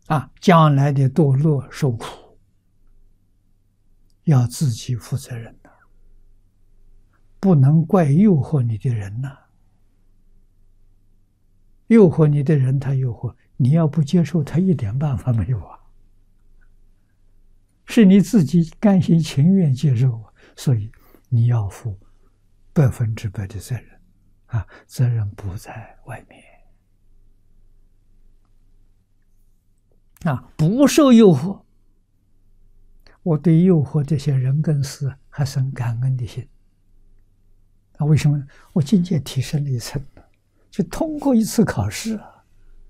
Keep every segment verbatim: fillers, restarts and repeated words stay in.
啊，将来的堕落受苦，要自己负责任的，不能怪诱惑你的人呐。诱惑你的人，他诱惑你，要不接受，他一点办法没有啊。是你自己甘心情愿接受，所以你要负百分之百的责任啊，责任不在外面啊，不受诱惑。我对诱惑这些人跟事还生感恩的心。啊，为什么？我境界提升了一层，就通过一次考试啊。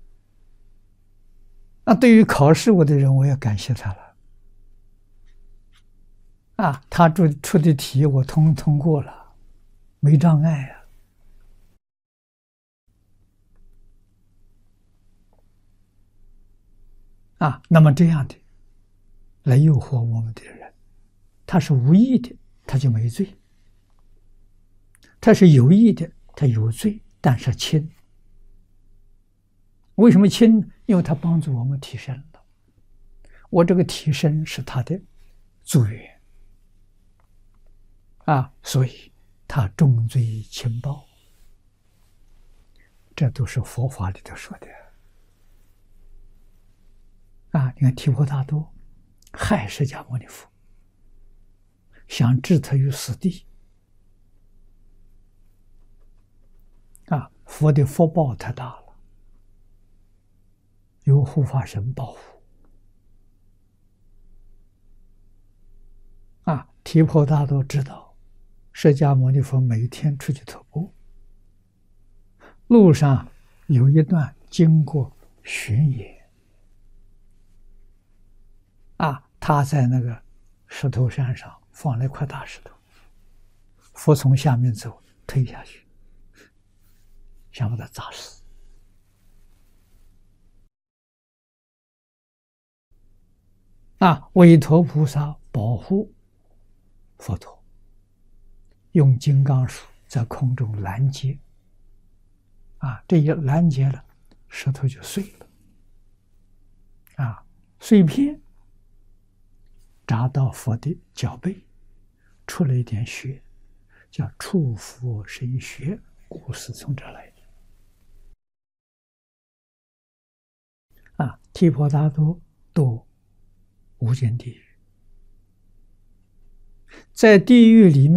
那对于考试我的人，我要感谢他了。啊，他出出的题我通通过了，没障碍呀。啊，那么这样的来诱惑我们的人，他是无意的，他就没罪；他是有意的，他有罪，但是轻。为什么轻？因为他帮助我们提升了。我这个提升是他的助缘啊，所以他重罪轻报，这都是佛法里头说的啊。你看提婆达多害释迦牟尼佛，想置他于死地啊，佛的福报太大了，有护法神保护啊。提婆达多知道释迦牟尼佛每天出去徒步，路上有一段经过巡野啊，他在那个石头山上放了一块大石头，佛从下面走，推下去，想把他砸死啊！韦陀菩萨保护佛陀，用金刚杵在空中拦截啊，这一拦截了，石头就碎了啊，碎片扎到佛的脚背，出了一点血，叫触佛生血，故事从这来的啊。提婆达多堕无间地狱，在地狱里面